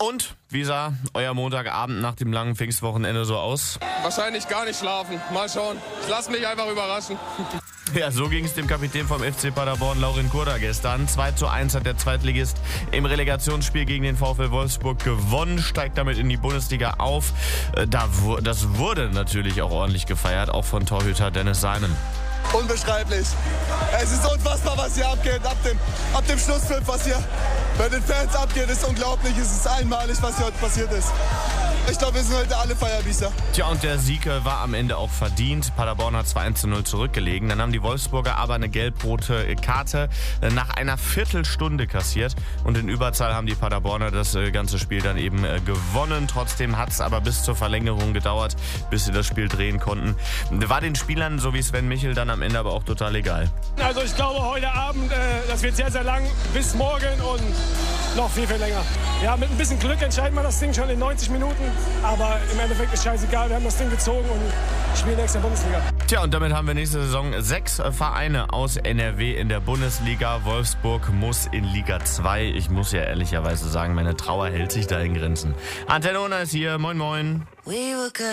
Und, wie sah euer Montagabend nach dem langen Pfingstwochenende so aus? Wahrscheinlich gar nicht schlafen. Mal schauen. Ich lasse mich einfach überraschen. Ja, so ging es dem Kapitän vom FC Paderborn, Laurin Kurda, gestern. 2:1 hat der Zweitligist im Relegationsspiel gegen den VfL Wolfsburg gewonnen, steigt damit in die Bundesliga auf. Das wurde natürlich auch ordentlich gefeiert, auch von Torhüter Dennis Seinen. Unbeschreiblich. Es ist unfassbar, was hier abgeht. Ab dem Schlusspfiff, was hier bei den Fans abgeht, ist unglaublich. Es ist einmalig, was hier heute passiert ist. Ich glaube, wir sind heute alle Feierbiecher. Tja, und der Sieg war am Ende auch verdient. Paderborn hat 2:0 zurückgelegen. Dann haben die Wolfsburger aber eine gelb-rote Karte nach einer Viertelstunde kassiert. Und in Überzahl haben die Paderborner das ganze Spiel dann eben gewonnen. Trotzdem hat es aber bis zur Verlängerung gedauert, bis sie das Spiel drehen konnten. War den Spielern, so wie Sven Michel, dann am Ende aber auch total egal. Also ich glaube, heute Abend, das wird sehr, sehr lang, bis morgen und noch viel, viel länger. Ja, mit ein bisschen Glück entscheiden wir das Ding schon in 90 Minuten. Aber im Endeffekt ist scheißegal, wir haben das Ding gezogen und spielen nächste Bundesliga. Tja, und damit haben wir nächste Saison 6 Vereine aus NRW in der Bundesliga. Wolfsburg muss in Liga 2. Ich muss ja ehrlicherweise sagen, meine Trauer hält sich da in Grenzen. Antenne Unna ist hier. Moin, moin.